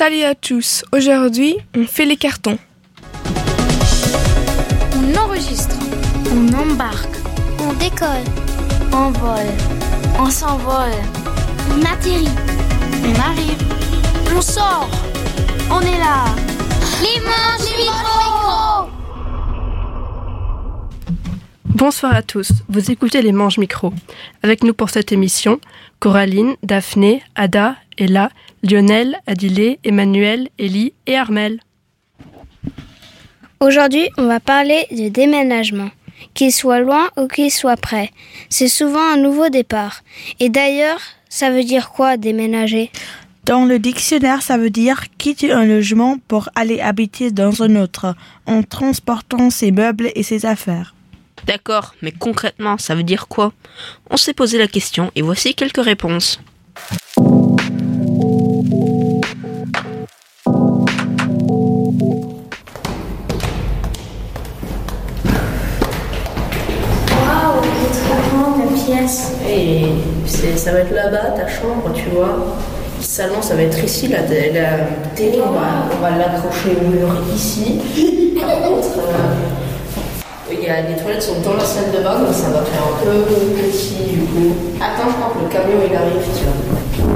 Salut à tous, aujourd'hui on fait les cartons. On enregistre, on embarque, on décolle, on vole, on s'envole, on atterrit, on arrive, on sort, on est là. Les manches micro. Bonsoir à tous, vous écoutez les Manches Micro. Avec nous pour cette émission, Coraline, Daphné, Ada, Ella, Lionel, Adilé, Emmanuel, Élie et Armel. Aujourd'hui, on va parler de déménagement. Qu'il soit loin ou qu'il soit près, c'est souvent un nouveau départ. Et d'ailleurs, ça veut dire quoi déménager ? Dans le dictionnaire, ça veut dire quitter un logement pour aller habiter dans un autre, en transportant ses meubles et ses affaires. D'accord, mais concrètement, ça veut dire quoi ? On s'est posé la question et voici quelques réponses. Waouh, c'est trop grand ta pièce. Et ça va être là-bas, ta chambre, tu vois. Le salon, ça va être ici, la télé, on va l'accrocher au mur ici. Par contre, les toilettes sont dans la salle de bain, donc ça va faire un peu petit du coup. Attends, je crois que le camion il arrive, tu vois.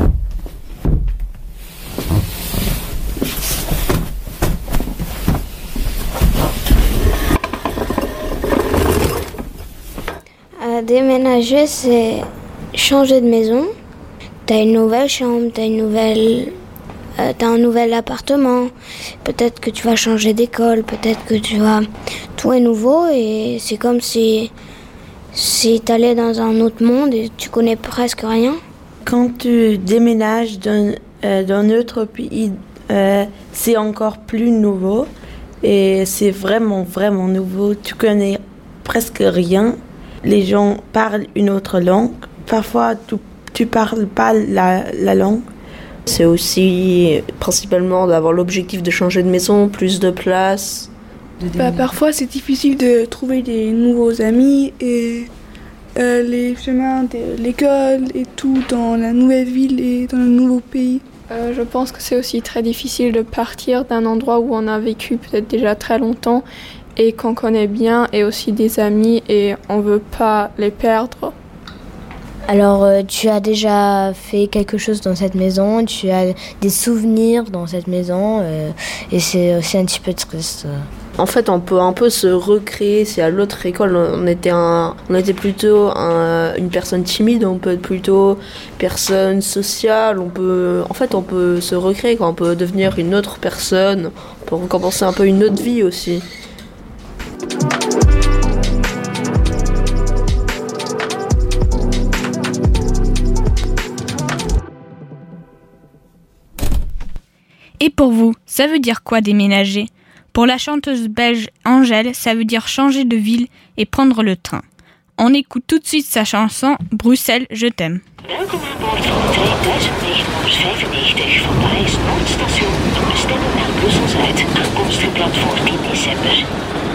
Déménager, c'est changer de maison. T'as une nouvelle chambre, t'as un nouvel appartement. Peut-être que tu vas changer d'école, peut-être que tout est nouveau et c'est comme si t'allais dans un autre monde et tu connais presque rien. Quand tu déménages dans un autre pays, c'est encore plus nouveau et c'est vraiment, vraiment nouveau. Tu connais presque rien. Les gens parlent une autre langue. Parfois, tu parles pas la langue. C'est aussi principalement d'avoir l'objectif de changer de maison, plus de place. Parfois c'est difficile de trouver des nouveaux amis et les chemins de l'école et tout dans la nouvelle ville et dans le nouveau pays. Je pense que c'est aussi très difficile de partir d'un endroit où on a vécu peut-être déjà très longtemps et qu'on connaît bien et aussi des amis et on veut pas les perdre. Alors, tu as déjà fait quelque chose dans cette maison, tu as des souvenirs dans cette maison et c'est aussi un petit peu triste. En fait, on peut un peu se recréer. C'est à l'autre école, on était plutôt une personne timide, on peut être plutôt personne sociale. On peut se recréer, quoi. On peut devenir une autre personne, on peut recommencer un peu une autre vie aussi. Et pour vous, ça veut dire quoi déménager ? Pour la chanteuse belge Angèle, ça veut dire changer de ville et prendre le train. On écoute tout de suite sa chanson « Bruxelles, je t'aime ». Welkom aan boord van 2995 van Parijs Noordstation. Bestemming naar Brussel-Zuid. Aankomstgepland voor 10 december.